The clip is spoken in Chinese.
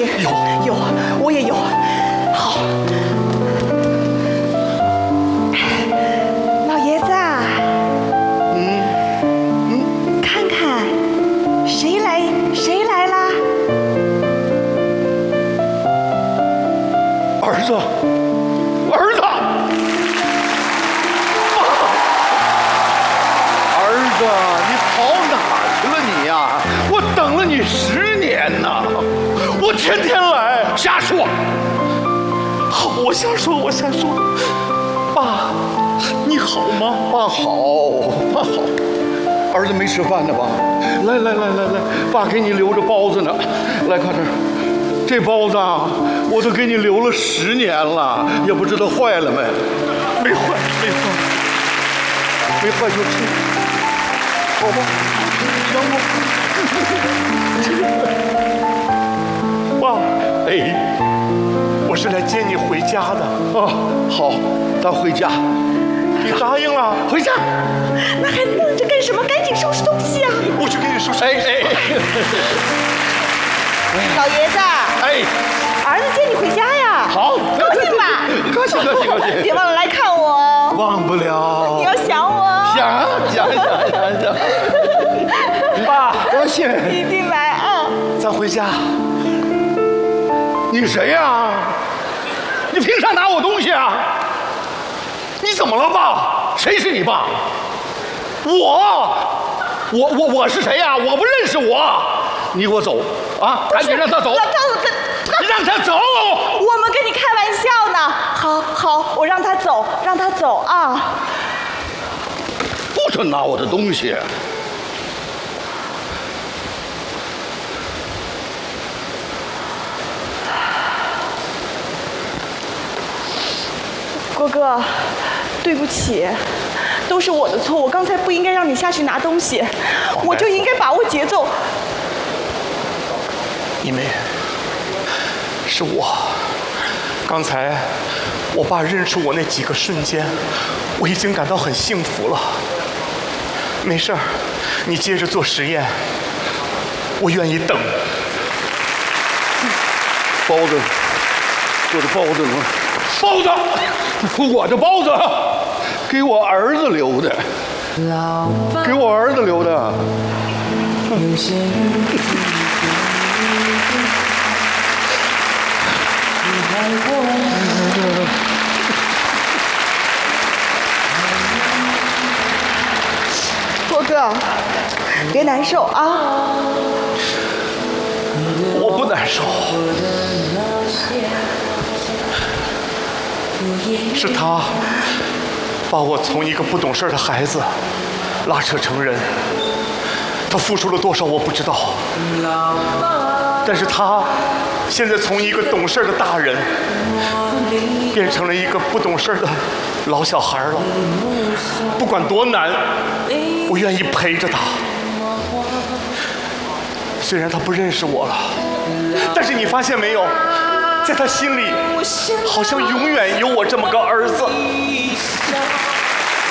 有，我也有。好，老爷子啊，看看谁来啦？ 儿子。你跑哪儿去了你呀？我等了你10年呐，我天天来。瞎说！ 好，我瞎说。爸，你好吗？ 爸好。儿子没吃饭呢吧？来，爸给你留着包子呢。来看这包子啊，我都给你留了10年了，也不知道坏了没。 没坏。 没坏就吃。好吧，让我。爸，我是来接你回家的。 好，咱回家。 你答应了， 回家。 那还愣着干什么？赶紧收拾东西啊！ 我去给你收拾。 老爷子。儿子接你回家呀。 好， 高兴吧？ 高兴。 别忘了来看我哦。 忘不了。 你要想我。 想。 爸， 高兴。 一定来啊！ 咱回家。 你谁呀？你凭啥拿我东西啊？你怎么了，爸？谁是你爸？我是谁呀？我不认识我。你给我走啊！赶紧让他走。让他走！ 我们跟你开玩笑呢。好，我让他走啊！ 不准拿我的东西！ 郭哥，对不起，都是我的错。我刚才不应该让你下去拿东西，我就应该把握节奏。 你妹，是我。刚才我爸认出我那几个瞬间，我已经感到很幸福了。没事儿，你接着做实验，我愿意等。 包子，我的包子呢？包子，我的包子，给我儿子留的，给我儿子留的。 郭哥，别难受啊！ 我不难受，是他把我从一个不懂事的孩子拉扯成人。他付出了多少我不知道，但是他现在从一个懂事的大人变成了一个不懂事的老小孩了。不管多难，我愿意陪着他。虽然他不认识我了，但是你发现没有，在他心里好像永远有我这么个儿子。